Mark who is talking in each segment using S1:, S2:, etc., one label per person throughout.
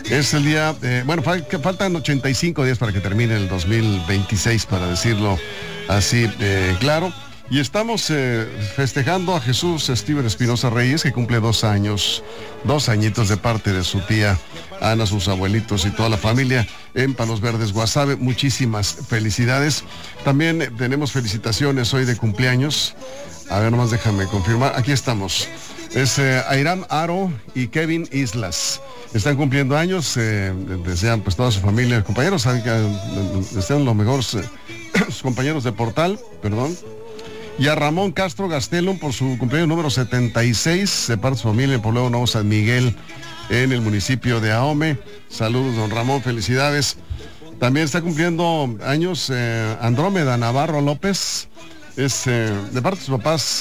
S1: Es el día, faltan 85 días para que termine el 2026, para decirlo así, claro. Y estamos festejando a Jesús Steven Espinosa Reyes, que cumple 2 añitos de parte de su tía Ana, sus abuelitos y toda la familia en Palos Verdes, Guasave. Muchísimas felicidades. También tenemos felicitaciones hoy de cumpleaños. A ver, nomás déjame confirmar. Aquí estamos. Es Airam Aro y Kevin Islas. Están cumpliendo años. Desean pues toda su familia, compañeros, desean los mejores sus compañeros de Portal, perdón. Y a Ramón Castro Gastelum por su cumpleaños número 76, de parte de su familia en Poblado Nuevo San Miguel, en el municipio de Ahome. Saludos, don Ramón, felicidades. También está cumpliendo años Andrómeda Navarro López, es de parte de sus papás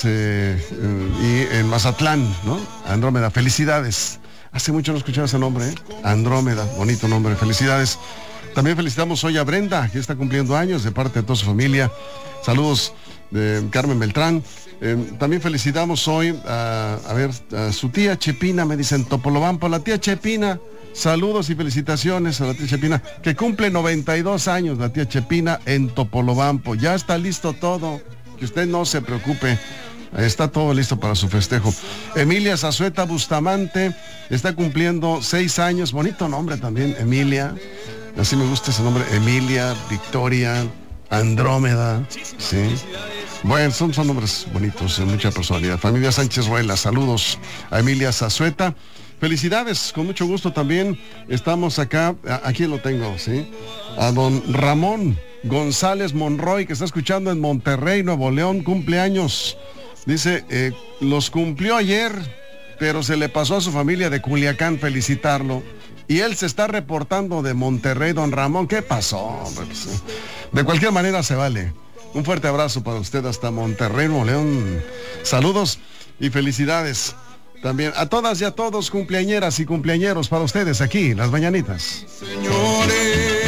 S1: y en Mazatlán, ¿no? Andrómeda, felicidades. Hace mucho no escuchaba ese nombre, Andrómeda, bonito nombre, felicidades. También felicitamos hoy a Brenda, que está cumpliendo años, de parte de toda su familia. Saludos de Carmen Beltrán. También felicitamos hoy a su tía Chepina, me dicen Topolobampo, la tía Chepina. Saludos y felicitaciones a la tía Chepina, que cumple 92 años, la tía Chepina en Topolobampo. Ya está listo todo, que usted no se preocupe. Está todo listo para su festejo. Emilia Zazueta Bustamante está cumpliendo 6 años. Bonito nombre también, Emilia. Así me gusta ese nombre, Emilia, Victoria, Andrómeda, sí. Bueno, son nombres bonitos, de mucha personalidad. Familia Sánchez Ruela, saludos a Emilia Zazueta. Felicidades, con mucho gusto también. Estamos acá, aquí lo tengo, ¿sí? A don Ramón González Monroy, que está escuchando en Monterrey, Nuevo León, cumpleaños. Dice, los cumplió ayer, pero se le pasó a su familia de Culiacán felicitarlo. Y él se está reportando de Monterrey, don Ramón. ¿Qué pasó? Pues, de cualquier manera se vale. Un fuerte abrazo para usted hasta Monterrey, Nuevo León. Saludos y felicidades también a todas y a todos, cumpleañeras y cumpleañeros, para ustedes aquí, Las Mañanitas.
S2: Señores,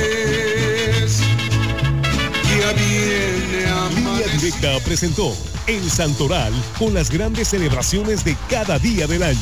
S2: ya viene a
S3: Línea Directa presentó El Santoral con las grandes celebraciones de cada día del año.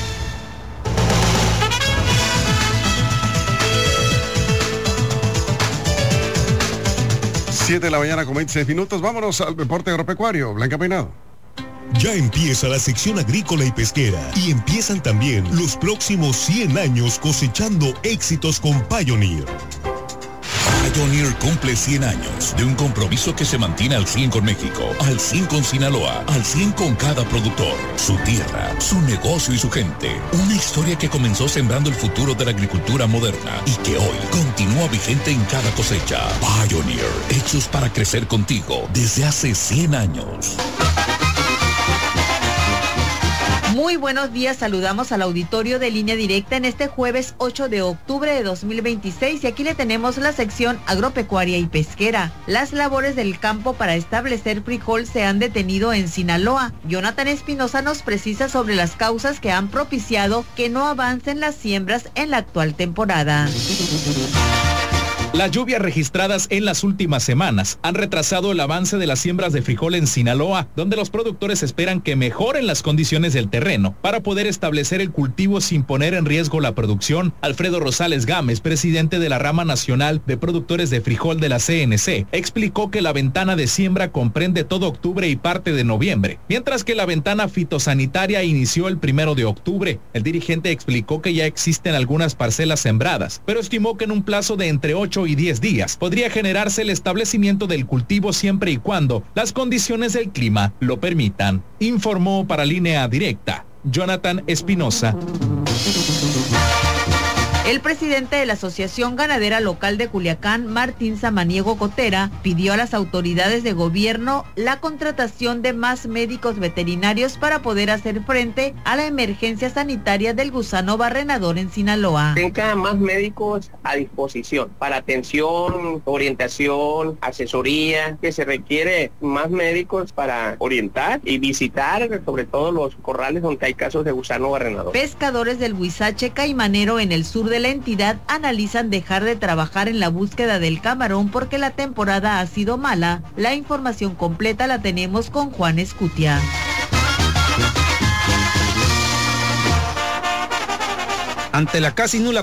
S1: 7 de la mañana con 26 minutos. Vámonos al reporte agropecuario. Blanca Peinado.
S3: Ya empieza la sección agrícola y pesquera y empiezan también los próximos 100 años cosechando éxitos con Pioneer.
S4: Pioneer cumple 100 años de un compromiso que se mantiene al 100 con México, al 100 con Sinaloa, al 100 con cada productor, su tierra, su negocio y su gente. Una historia que comenzó sembrando el futuro de la agricultura moderna y que hoy continúa vigente en cada cosecha. Pioneer, hechos para crecer contigo desde hace 100 años.
S5: Muy buenos días, saludamos al auditorio de Línea Directa en este jueves 8 de octubre de 2026 y aquí le tenemos la sección agropecuaria y pesquera. Las labores del campo para establecer frijol se han detenido en Sinaloa. Jonathan Espinosa nos precisa sobre las causas que han propiciado que no avancen las siembras en la actual temporada.
S6: Las lluvias registradas en las últimas semanas han retrasado el avance de las siembras de frijol en Sinaloa, donde los productores esperan que mejoren las condiciones del terreno para poder establecer el cultivo sin poner en riesgo la producción. Alfredo Rosales Gámez, presidente de la rama nacional de productores de frijol de la CNC, explicó que la ventana de siembra comprende todo octubre y parte de noviembre, mientras que la ventana fitosanitaria inició el 1 de octubre. El dirigente explicó que ya existen algunas parcelas sembradas, pero estimó que en un plazo de entre 8 y 10 días podría generarse el establecimiento del cultivo siempre y cuando las condiciones del clima lo permitan. Informó para Línea Directa Jonathan Espinosa.
S5: El presidente de la Asociación Ganadera Local de Culiacán, Martín Samaniego Cotera, pidió a las autoridades de gobierno la contratación de más médicos veterinarios para poder hacer frente a la emergencia sanitaria del gusano barrenador en Sinaloa.
S7: Tenga más médicos a disposición para atención, orientación, asesoría, que se requiere más médicos para orientar y visitar sobre todo los corrales donde hay casos de gusano barrenador.
S5: Pescadores del Huizache Caimanero en el sur de la entidad analizan dejar de trabajar en la búsqueda del camarón porque la temporada ha sido mala. La información completa la tenemos con Juan Escutia.
S8: Ante la casi nula